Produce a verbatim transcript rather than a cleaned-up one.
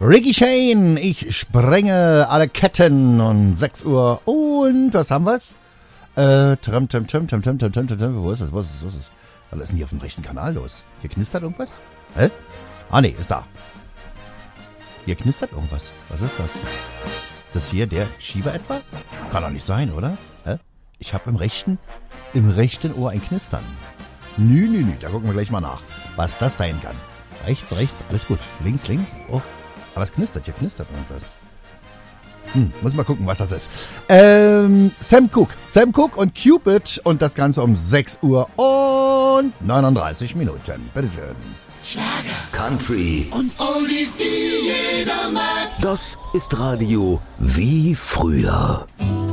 Ricky Shane, ich sprenge alle Ketten und sechs Uhr und was haben wir's? Äh, tram, tram, tram, tram, tram, tram, tram, tram, wo ist das, wo ist das, wo ist das? Was ist denn hier auf dem rechten Kanal los? Hier knistert irgendwas? Hä? Ah, nee, ist da. Hier knistert irgendwas. Was ist das? Ist das hier der Schieber etwa? Kann doch nicht sein, oder? Hä? Ich habe im rechten, im rechten Ohr ein Knistern. Nü, nü, nü, da gucken wir gleich mal nach, was das sein kann. Rechts, rechts, alles gut. Links, links, oh. Aber es knistert, hier knistert irgendwas. Hm, muss mal gucken, was das ist. Ähm, Sam Cooke. Sam Cooke und Cupid und das Ganze um sechs Uhr und neununddreißig Minuten. Bitteschön. Schlager, Country und Oldies, die jeder mag. Das ist Radio wie früher.